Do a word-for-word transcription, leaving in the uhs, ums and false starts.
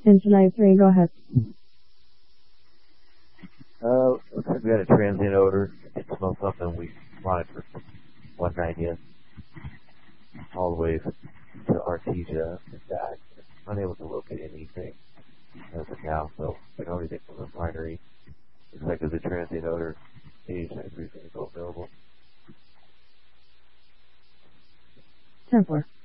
Infinite three, go ahead. Uh, looks like we had a transient odor. It smells something we monitored from one ninetieth all the way to Artesia and back. Unable to locate anything as of now, so we don't anything from the refinery. Looks like there's a transient odor. eighty-nine briefing is available. ten four.